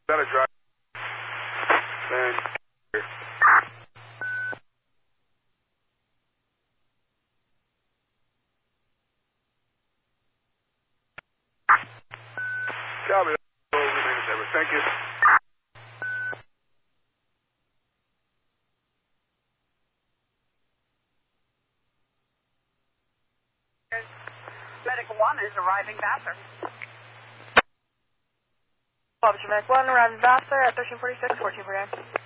Got a drive. Then. Copy. Thank you. Medic 1 is arriving Vassar. Officer Medic 1 arriving Vassar at 1346, 14 for